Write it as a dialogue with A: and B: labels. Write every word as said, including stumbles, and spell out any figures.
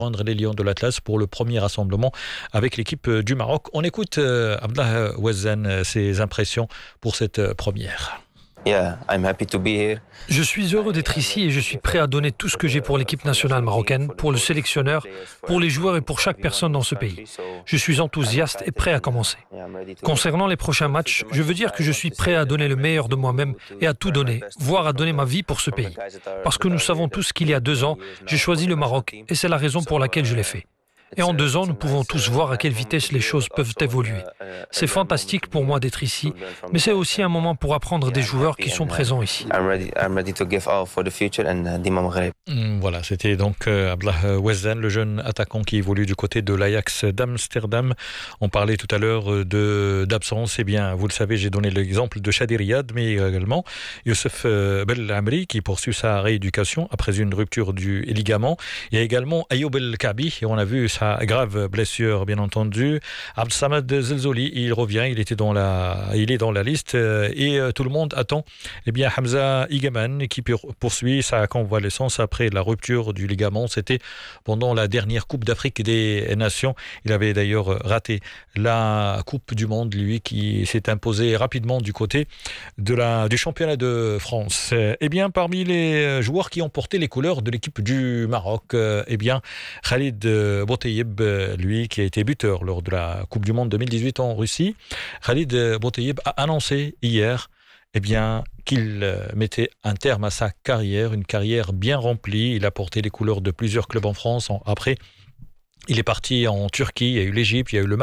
A: les Lions de l'Atlas pour le premier rassemblement avec l'équipe du Maroc. On écoute euh, Abdallah Ouazzane, ses impressions pour cette première.
B: Yeah, I'm happy to be here.
C: Je suis heureux d'être ici et je suis prêt à donner tout ce que j'ai pour l'équipe nationale marocaine, pour le sélectionneur, pour les joueurs et pour chaque personne dans ce pays. Je suis enthousiaste et prêt à commencer. Concernant les prochains matchs, je veux dire que je suis prêt à donner le meilleur de moi-même et à tout donner, voire à donner ma vie pour ce pays. Parce que nous savons tous qu'il y a deux ans, j'ai choisi le Maroc et c'est la raison pour laquelle je l'ai fait. Et en deux ans, nous pouvons tous voir à quelle vitesse les choses peuvent évoluer. C'est fantastique pour moi d'être ici, mais c'est aussi un moment pour apprendre des joueurs qui sont présents ici.
A: Voilà, c'était donc euh, Abdallah Ouazzane, le jeune attaquant qui évolue du côté de l'Ajax d'Amsterdam. On parlait tout à l'heure de, d'absence. Eh bien, vous le savez, j'ai donné l'exemple de Chadi Riyad, mais également Youssef Belhamri qui poursuit sa rééducation après une rupture du ligament. Il y a également Ayoub El Kaabi, et on a vu sa grave blessure, bien entendu. Abdelsamad Zelzoli, il revient, il était dans la, il est dans la liste et tout le monde attend. Eh bien, Hamza Igaman qui poursuit sa convalescence après la rupture du ligament. C'était pendant la dernière Coupe d'Afrique des Nations. Il avait d'ailleurs raté la Coupe du Monde, lui qui s'est imposé rapidement du côté de la, du championnat de France. Eh bien, parmi les joueurs qui ont porté les couleurs de l'équipe du Maroc, eh bien, Khalid Boutayeb, lui qui a été buteur lors de la Coupe du Monde deux mille dix-huit en Russie. Khalid Boutayeb a annoncé hier eh bien, qu'il mettait un terme à sa carrière, une carrière bien remplie. Il a porté les couleurs de plusieurs clubs en France. Après, il est parti en Turquie, il y a eu l'Égypte, il y a eu le Maroc.